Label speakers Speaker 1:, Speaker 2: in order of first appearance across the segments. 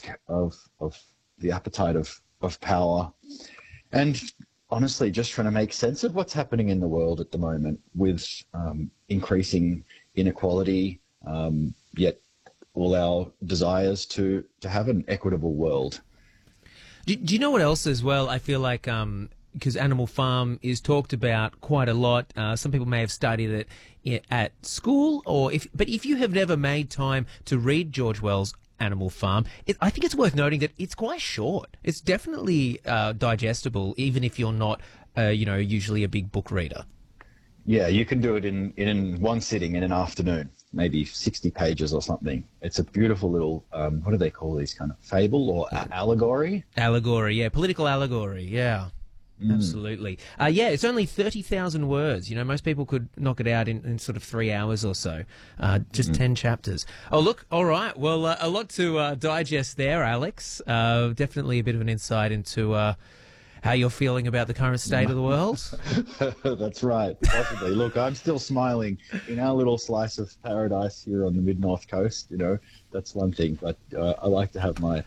Speaker 1: risk of the appetite of power, and honestly, just trying to make sense of what's happening in the world at the moment with increasing inequality, yet all our desires to have an equitable world.
Speaker 2: Do you know what else as well? I feel like because Animal Farm is talked about quite a lot. Some people may have studied it at school, but if you have never made time to read George Wells' Animal Farm, I think it's worth noting that it's quite short. It's definitely digestible, even if you're not, usually a big book reader.
Speaker 1: Yeah, you can do it in one sitting in an afternoon, maybe 60 pages or something. It's a beautiful little, what do they call these, kind of fable or allegory?
Speaker 2: Allegory, yeah, political allegory, yeah. Absolutely. It's only 30,000 words. Most people could knock it out in sort of 3 hours or so. Just 10 chapters. Oh, look. All right. Well, a lot to digest there, Alex. Definitely a bit of an insight into how you're feeling about the current state of the world.
Speaker 1: That's right. Possibly. Look, I'm still smiling in our little slice of paradise here on the mid-north coast. That's one thing. But I like to have my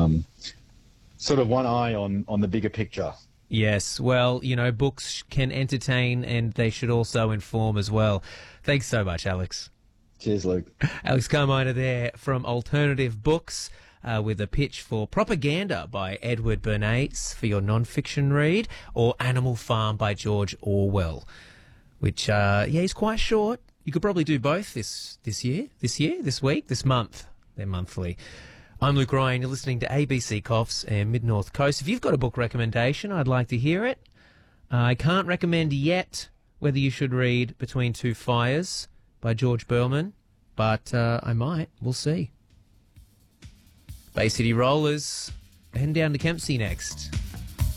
Speaker 1: sort of one eye on the bigger picture.
Speaker 2: Yes, well, books can entertain and they should also inform as well. Thanks so much, Alex.
Speaker 1: Cheers, Luke.
Speaker 2: Alex Carminer there from Alternative Books with a pitch for Propaganda by Edward Bernays for your non-fiction read, or Animal Farm by George Orwell, which, is quite short. You could probably do both this week, this month. They're monthly. I'm Luke Ryan. You're listening to ABC Coffs and Mid-North Coast. If you've got a book recommendation, I'd like to hear it. I can't recommend yet whether you should read Between Two Fires by George Berman, but I might. We'll see. Bay City Rollers heading down to Kempsey next.